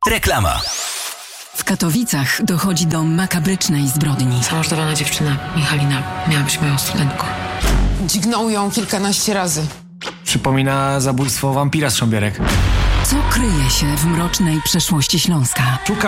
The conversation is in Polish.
Reklama. W Katowicach dochodzi do makabrycznej zbrodni. Zamordowana dziewczyna, Michalina, miała być moją studentką. Dźgnął ją kilkanaście razy. Przypomina zabójstwo wampira z Szambierek. Co kryje się w mrocznej przeszłości Śląska?